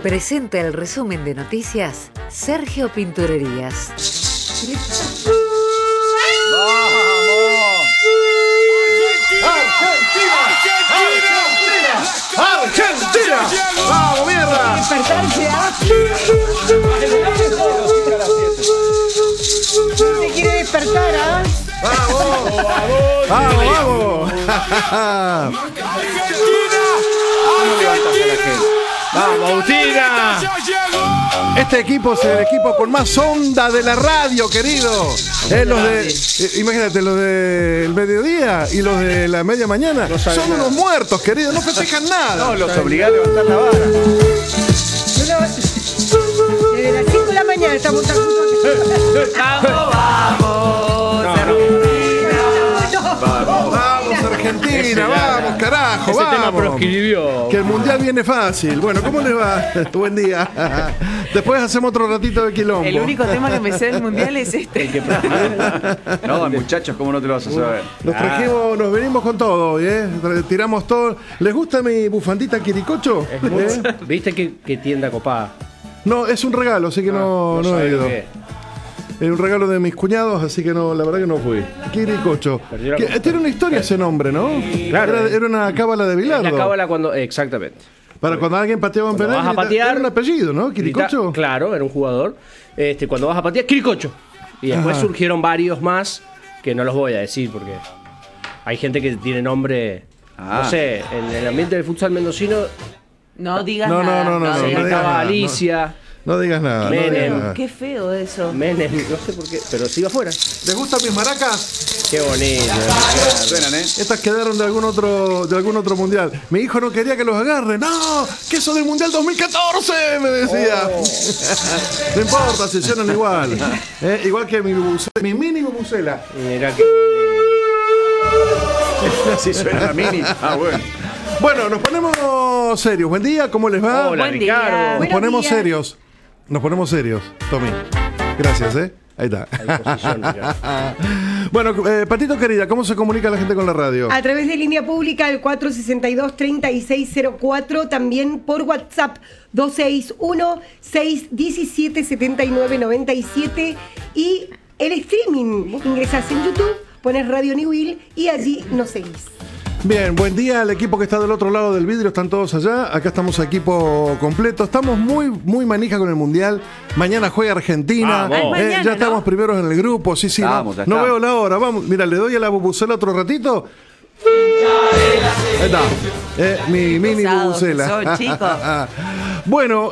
Presenta el resumen de noticias Sergio Pinturerías. ¡Argentina! ¡Vamos, mierda! Despertarse, ¿Se quiere despertar, ¡Vamos! ¡Vamos! ¡Vamos, Agustina! Este equipo es el equipo con más onda de la radio, querido. Los de, imagínate, los del mediodía y los de la media mañana no son unos muertos, querido. No festejan nada. No, los obliga a levantar la vara. Desde las 5 de la mañana estamos tan Vamos, Argentina, vamos, carajo, ese tema vamos. proscribió. Que el mundial viene fácil. Bueno, ¿cómo les va? Buen día. Después hacemos otro ratito de quilombo. El único tema que me sé del mundial es este. No, muchachos, ¿cómo no te lo vas a saber? Nos trajimos, nos venimos con todo hoy, ¿eh? Tiramos todo. ¿Les gusta mi bufandita Quiricocho? Es muy, ¿viste qué tienda copada? No, es un regalo, así que no he ido. Es un regalo de mis cuñados, así que no, la verdad que no fui. Quiricocho. Tiene una historia ese nombre, ¿no? Claro. Era una cábala de Bilardo. La cábala cuando. Exactamente. Para cuando alguien pateaba en penal. Vas a patear. Era un apellido, ¿no? Quiricocho. Claro, era un jugador. Cuando vas a patear, Quiricocho. Y después surgieron varios más que no los voy a decir porque hay gente que tiene nombre. No sé, en el ambiente del futsal mendocino. No digas No, nada. no digas Estaba nada, Alicia. No digas nada. Menem. Qué feo eso. Menem, no sé por qué, pero se iba afuera. ¿Les gustan mis maracas? Qué bonito. Suenan, ¿eh? Estas quedaron de algún otro mundial. Mi hijo no quería que los agarre. ¡No! ¡Que eso del mundial 2014! Me decía. No importa, se suenan igual. Igual que mi mini bubucela. Mirá qué bonito. Si suena la mini. Ah, bueno. Bueno, nos ponemos serios. Buen día, ¿cómo les va? Hola, Buen día. Ricardo. Nos Buenos ponemos días. serios. Nos ponemos serios, Tommy. Gracias, ¿eh? Ahí está. Posición, mirá. Bueno, Patito querida, ¿cómo se comunica la gente con la radio? A través de línea pública al 462-3604, también por WhatsApp 261-617-7997 y el streaming. Ingresás en YouTube, pones Radio New Will y allí nos seguís. Bien, buen día al equipo que está del otro lado del vidrio, están todos allá. Acá estamos equipo completo. Estamos muy manija con el mundial. Mañana juega Argentina. Vamos. Mañana, ya estamos ¿no? primeros en el grupo. Sí, Estamos, no ya estamos. veo la hora. Vamos, mira, le doy a la bubucela otro ratito. Ahí está. Mi mini Pesados que bubucela. son, chicos. Bueno,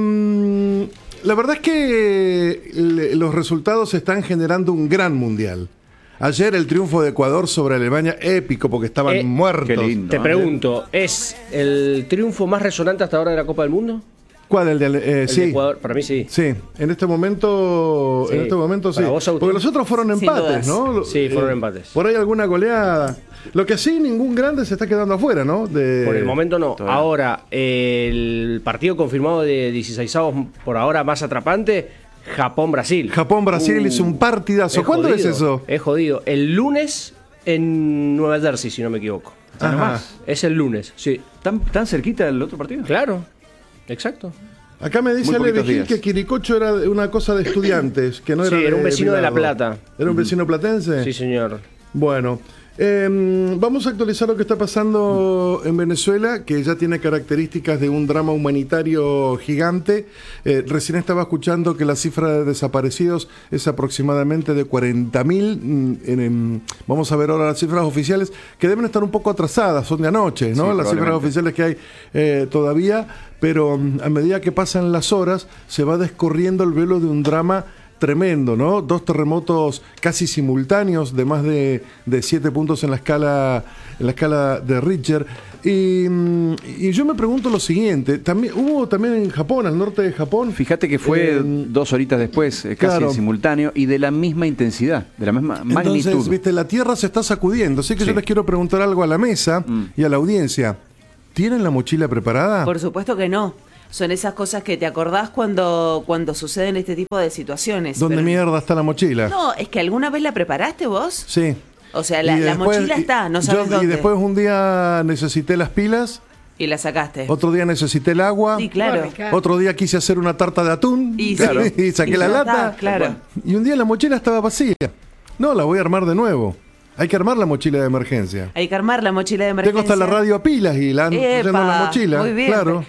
la verdad es que los resultados están generando un gran mundial. Ayer el triunfo de Ecuador sobre Alemania, épico, porque estaban muertos. Qué lindo. Te pregunto, ¿es el triunfo más resonante hasta ahora de la Copa del Mundo? ¿Cuál? El de El sí. de Ecuador, para mí sí. Sí, en este momento Sí. sí. Para vos, Agustín. Porque los otros fueron Sin empates, dudas. ¿no? Sí, fueron empates. Por ahí alguna goleada. Lo que sí, ningún grande se está quedando afuera, ¿no? Por el momento no. todavía. Ahora, el partido confirmado de 16avos por ahora más atrapante, Japón-Brasil. Japón-Brasil hizo un partidazo. ¿Cuándo es eso? Es jodido. El lunes en Nueva Jersey, si no me equivoco. Ajá. Es el lunes, sí. ¿Tan cerquita del otro partido? Claro, exacto. Acá me dice Muy Ale poquitos Vigil días. que Quiricocho era una cosa de estudiantes, que no Sí, era era un vecino de La Bilardo. Plata. ¿Era un vecino platense? Sí, señor. Bueno, vamos a actualizar lo que está pasando en Venezuela, que ya tiene características de un drama humanitario gigante. Recién estaba escuchando que la cifra de desaparecidos es aproximadamente de 40.000. Vamos a ver ahora las cifras oficiales, que deben estar un poco atrasadas, son de anoche, ¿no? Sí, Las cifras oficiales que hay todavía, pero a medida que pasan las horas, se va descorriendo el velo de un drama tremendo, ¿no? 2 terremotos casi simultáneos de más de 7 puntos en la escala de Richter. Y yo me pregunto lo siguiente, hubo también en Japón, al norte de Japón. Fíjate que fue 2 horitas después, casi claro. en simultáneo, y de la misma intensidad, de la misma magnitud. Entonces, viste, la Tierra se está sacudiendo, así que yo les quiero preguntar algo a la mesa y a la audiencia. ¿Tienen la mochila preparada? Por supuesto que no. Son esas cosas que te acordás cuando suceden este tipo de situaciones. ¿Dónde pero- mierda está la mochila? No, es que alguna vez la preparaste vos. Sí. O sea, Y la después- mochila está, no sabes y dónde. después un día necesité las pilas Y la sacaste. Otro día necesité el agua. Sí, claro. Otro día quise hacer una tarta de atún. Y, Claro. sí. Y saqué Y la ya lata. está, claro. Y un día la mochila estaba vacía. No, la voy a armar de nuevo. Hay que armar la mochila de emergencia. Hay que armar la mochila de emergencia. Tengo hasta la radio a pilas y la ando en la mochila. Muy bien. Claro.